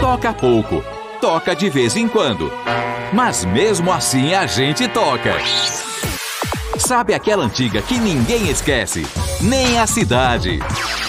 Toca pouco, toca de vez em quando. Mas mesmo assim a gente toca. Sabe aquela antiga que ninguém esquece? Nem a cidade.